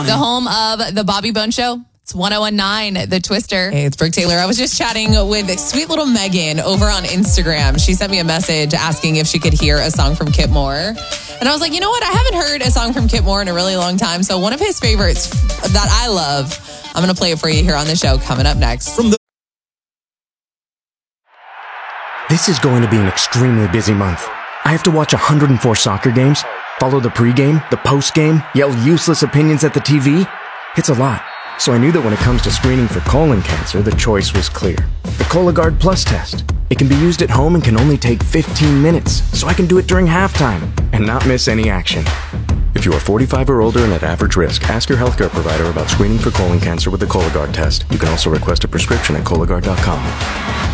The home of the Bobby Bone Show. It's 101.9, The Twister. Hey, it's Brooke Taylor. I was just chatting with sweet little Megan over on Instagram. She sent me a message asking if she could hear a song from Kip Moore. And I was like, you know what? I haven't heard a song from Kip Moore in a really long time. So one of his favorites that I love, I'm going to play it for you here on the show coming up next. This is going to be an extremely busy month. I have to watch 104 soccer games, follow the pregame, the postgame, yell useless opinions at the TV. It's a lot. So I knew that when it comes to screening for colon cancer, the choice was clear. The Cologuard Plus test. It can be used at home and can only take 15 minutes, so I can do it during halftime and not miss any action. If you are 45 or older and at average risk, ask your healthcare provider about screening for colon cancer with the Cologuard test. You can also request a prescription at Cologuard.com.